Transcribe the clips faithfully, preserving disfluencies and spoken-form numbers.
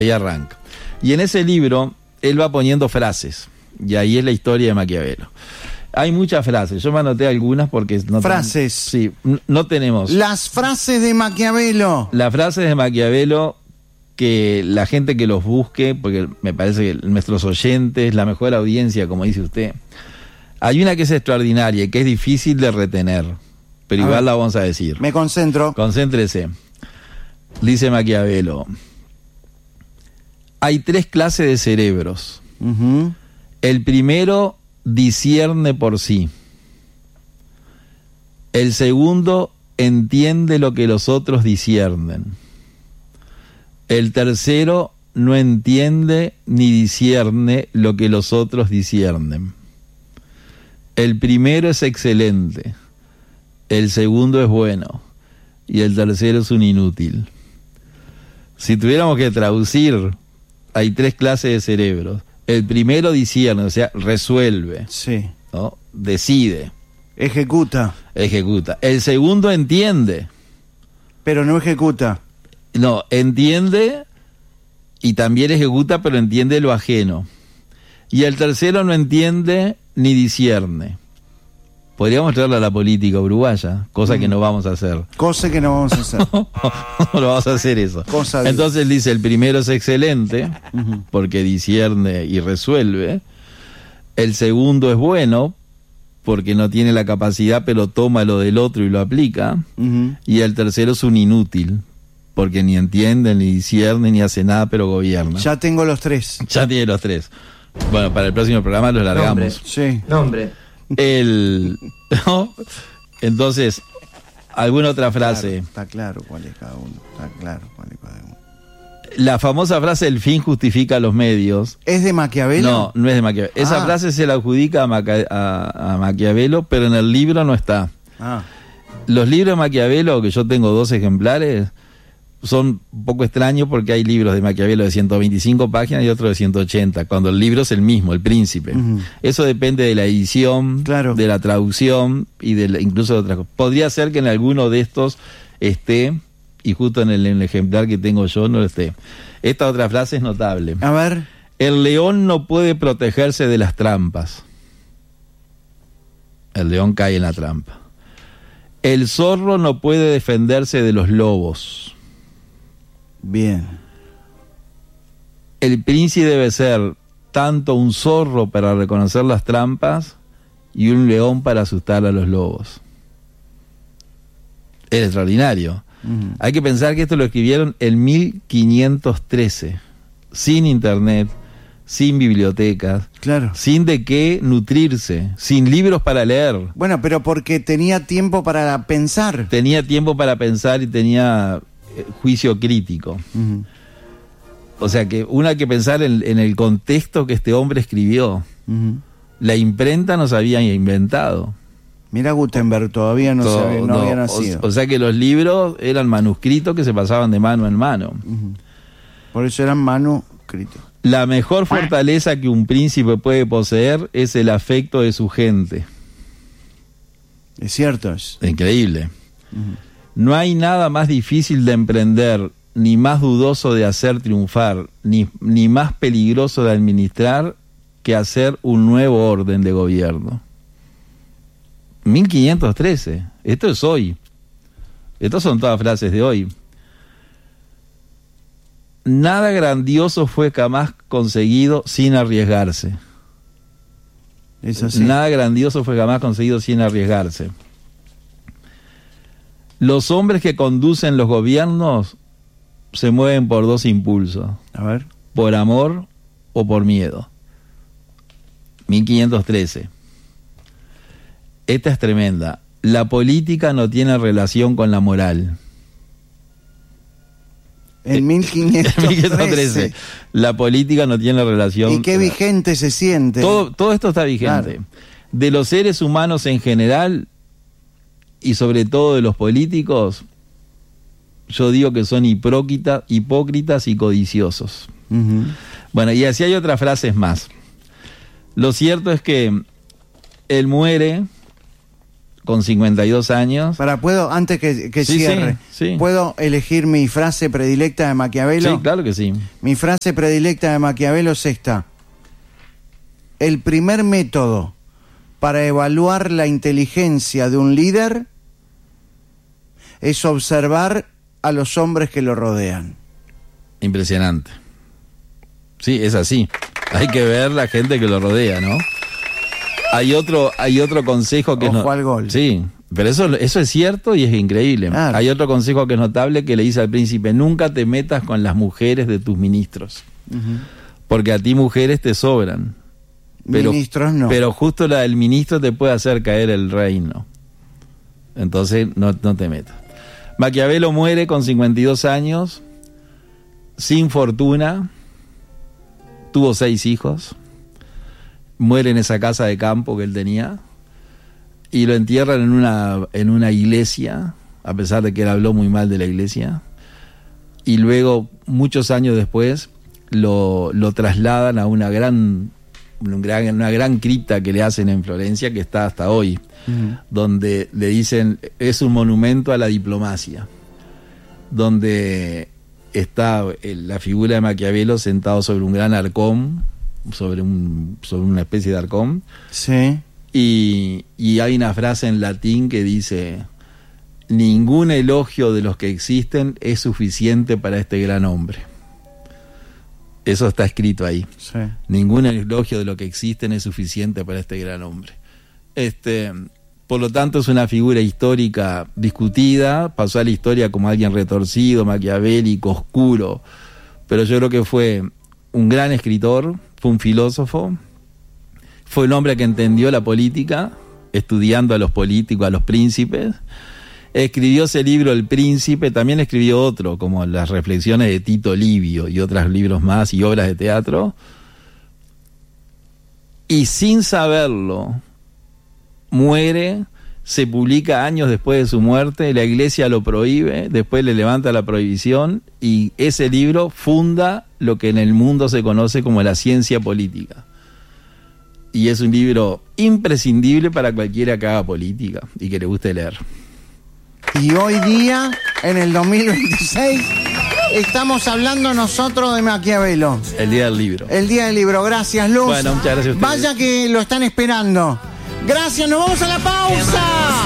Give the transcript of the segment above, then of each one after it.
Ahí arranca. Y en ese libro, él va poniendo frases. Y ahí es la historia de Maquiavelo. Hay muchas frases. Yo me anoté algunas porque... no Frases. ten, sí, no tenemos... Las frases de Maquiavelo. Las frases de Maquiavelo, que la gente que los busque, porque me parece que nuestros oyentes, la mejor audiencia, como dice usted. Hay una que es extraordinaria y que es difícil de retener. Pero A igual ver, la vamos a decir. Me concentro. Concéntrese. Dice Maquiavelo: hay tres clases de cerebros. Uh-huh. El primero discierne por sí. El segundo entiende lo que los otros disciernen. El tercero no entiende ni discierne lo que los otros disciernen. El primero es excelente. El segundo es bueno. Y el tercero es un inútil. Si tuviéramos que traducir, hay tres clases de cerebros. El primero discierne, o sea, resuelve, Sí. ¿no? Decide, Ejecuta, ejecuta. El segundo entiende. pero no ejecuta. No, entiende y también ejecuta, pero entiende lo ajeno. Y el tercero no entiende ni discierne. Podríamos traerlo a la política uruguaya, cosa mm. que no vamos a hacer. Cosa que no vamos a hacer. No lo vamos a hacer eso. Cosa Entonces él dice, el primero es excelente, uh-huh. porque discierne y resuelve. El segundo es bueno, porque no tiene la capacidad, pero toma lo del otro y lo aplica. Uh-huh. Y el tercero es un inútil, porque ni entiende, ni discierne, ni hace nada, pero gobierna. Ya tengo los tres. Ya tiene los tres. Bueno, para el próximo programa los largamos. Nombre. Sí. Nombre. El, ¿no? Entonces, ¿alguna otra frase? Claro, está claro cuál es cada uno. Está claro cuál es cada uno. La famosa frase, el fin justifica los medios. ¿Es de Maquiavelo? No, no es de Maquiavelo. Esa ah. frase se la adjudica a, Maca- a, a Maquiavelo, pero en el libro no está. Ah. Los libros de Maquiavelo, que yo tengo dos ejemplares, son un poco extraños porque hay libros de Maquiavelo de ciento veinticinco páginas y otros de ciento ochenta, cuando el libro es el mismo, El Príncipe. Uh-huh. Eso depende de la edición, claro. de la traducción y de la, incluso de otras cosas. Podría ser que en alguno de estos esté, y justo en el, en el ejemplar que tengo yo no esté. Esta otra frase es notable. A ver. El león no puede protegerse de las trampas. El león cae en la trampa. El zorro no puede defenderse de los lobos. Bien. El príncipe debe ser tanto un zorro para reconocer las trampas y un león para asustar a los lobos. Es extraordinario. Uh-huh. Hay que pensar que esto lo escribieron en mil quinientos trece, sin internet, sin bibliotecas, claro. sin de qué nutrirse, sin libros para leer. Bueno, pero porque tenía tiempo para pensar. Tenía tiempo para pensar y tenía juicio crítico. Uh-huh. O sea que uno hay que pensar en, en el contexto que este hombre escribió. Uh-huh. La imprenta no se había inventado. Mira, Gutenberg todavía no, Todo, se, no, no había nacido. O, o sea que los libros eran manuscritos que se pasaban de mano en mano. Uh-huh. Por eso eran manuscritos. La mejor fortaleza que un príncipe puede poseer es el afecto de su gente. Es cierto. Es increíble. Uh-huh. No hay nada más difícil de emprender, ni más dudoso de hacer triunfar, ni, ni más peligroso de administrar que hacer un nuevo orden de gobierno. mil quinientos trece. Esto es hoy. Estas son todas frases de hoy. Nada grandioso fue jamás conseguido sin arriesgarse. Es así. Nada grandioso fue jamás conseguido sin arriesgarse. Los hombres que conducen los gobiernos se mueven por dos impulsos. A ver. Por amor o por miedo. mil quinientos trece. Esta es tremenda. La política no tiene relación con la moral. En mil quinientos trece. La política no tiene relación. ¿Y qué vigente se siente? Todo, todo esto está vigente. Claro. De los seres humanos en general y sobre todo de los políticos, yo digo que son hipócritas, hipócritas y codiciosos. Uh-huh. Bueno, y así hay otras frases más. Lo cierto es que él muere con cincuenta y dos años. Para, ¿puedo, antes que, que Sí, cierre, sí, sí. ¿puedo elegir mi frase predilecta de Maquiavelo? Sí, claro que sí. Mi frase predilecta de Maquiavelo es esta: el primer método para evaluar la inteligencia de un líder es observar a los hombres que lo rodean. Impresionante. Sí, es así. Hay que ver la gente que lo rodea, ¿no? Hay otro, hay otro consejo que Ojo es no... al gol. Sí, pero eso, eso es cierto y es increíble. Claro. Hay otro consejo que es notable que le dice al príncipe: nunca te metas con las mujeres de tus ministros, Uh-huh. porque a ti mujeres te sobran. Pero, Ministros no. Pero justo la del ministro te puede hacer caer el reino. Entonces no, no te metas. Maquiavelo muere con cincuenta y dos años, sin fortuna, tuvo seis hijos, muere en esa casa de campo que él tenía y lo entierran en una, en una iglesia, a pesar de que él habló muy mal de la iglesia, y luego, muchos años después, lo, lo trasladan a una gran... una gran cripta que le hacen en Florencia, que está hasta hoy, uh-huh. donde le dicen, es un monumento a la diplomacia, donde está la figura de Maquiavelo sentado sobre un gran arcón, sobre un sobre una especie de arcón, sí. y, y hay una frase en latín que dice: ningún elogio de los que existen es suficiente para este gran hombre. Eso está escrito ahí. Sí. Ningún elogio de lo que existen es suficiente para este gran hombre. Este, por lo tanto, es una figura histórica discutida, pasó a la historia como alguien retorcido, maquiavélico, oscuro, pero yo creo que fue un gran escritor, fue un filósofo, fue un hombre que entendió la política, estudiando a los políticos, a los príncipes. Escribió ese libro El Príncipe, también escribió otro, como Las Reflexiones de Tito Livio y otros libros más y obras de teatro. Y sin saberlo, muere, se publica años después de su muerte, la iglesia lo prohíbe, después le levanta la prohibición y ese libro funda lo que en el mundo se conoce como la ciencia política. Y es un libro imprescindible para cualquiera que haga política y que le guste leer. Y hoy día, en el dos mil veintiséis, estamos hablando nosotros de Maquiavelo. El día del libro. El día del libro. Gracias, Luz. Bueno, muchas gracias a ustedes. Vaya que lo están esperando. Gracias, nos vamos a la pausa.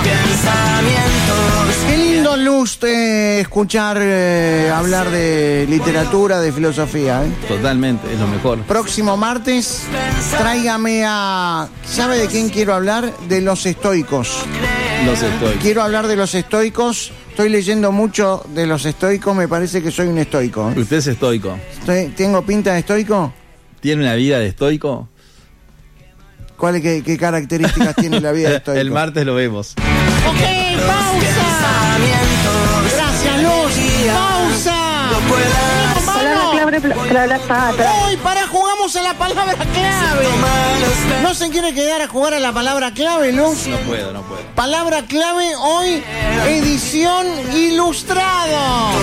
Qué lindo, Luz, eh, escuchar eh, hablar de literatura, de filosofía. ¿eh? Totalmente, es lo mejor. Próximo martes, tráigame a... ¿Sabe de quién quiero hablar? De los estoicos. Los estoicos. Quiero hablar de los estoicos. Estoy leyendo mucho de los estoicos. Me parece que soy un estoico. ¿eh? ¿Usted es estoico? Estoy, ¿Tengo pinta de estoico? ¿Tiene una vida de estoico? ¿Cuál, qué, qué características tiene la vida de estoico? El martes lo vemos. Ok, pausa. Gracias, Luz. Pausa. Hoy para jugamos a la palabra clave. ¿No se quiere quedar a jugar a la palabra clave, Luz? No puedo, no puedo. Palabra clave hoy, edición ilustrado.